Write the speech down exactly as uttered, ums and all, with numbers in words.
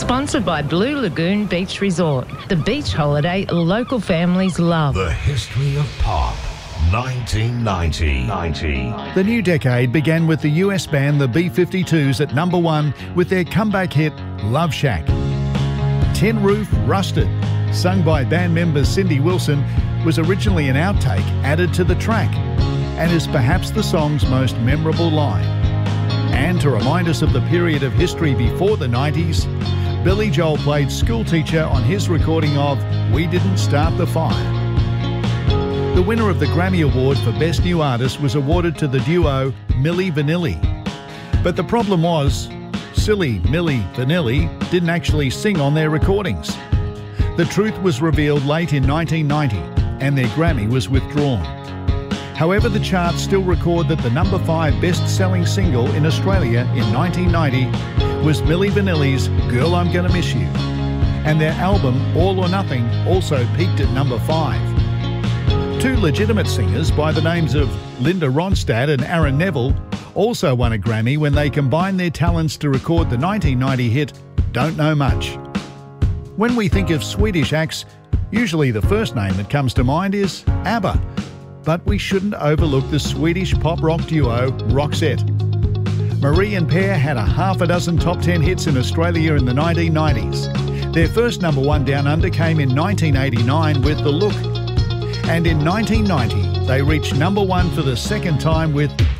Sponsored by Blue Lagoon Beach Resort, the beach holiday local families love. The history of pop. nineteen ninety. The new decade began with the U S band the B fifty-twos at number one with their comeback hit Love Shack. Tin Roof Rusted, sung by band member Cindy Wilson, was originally an outtake added to the track and is perhaps the song's most memorable line. And to remind us of the period of history before the nineties, Billy Joel played schoolteacher on his recording of We Didn't Start the Fire. The winner of the Grammy Award for Best New Artist was awarded to the duo Milli Vanilli. But the problem was, silly Milli Vanilli didn't actually sing on their recordings. The truth was revealed late in nineteen ninety and their Grammy was withdrawn. However, the charts still record that the number five best-selling single in Australia in nineteen ninety was Milli Vanilli's Girl I'm Gonna Miss You, and their album All or Nothing also peaked at number five. Two legitimate singers by the names of Linda Ronstadt and Aaron Neville also won a Grammy when they combined their talents to record the nineteen ninety hit Don't Know Much. When we think of Swedish acts, usually the first name that comes to mind is ABBA, but we shouldn't overlook the Swedish pop-rock duo Roxette. Marie and Per had a half a dozen top ten hits in Australia in the nineteen nineties. Their first number one down under came in nineteen eighty-nine with The Look. And in nineteen ninety, they reached number one for the second time with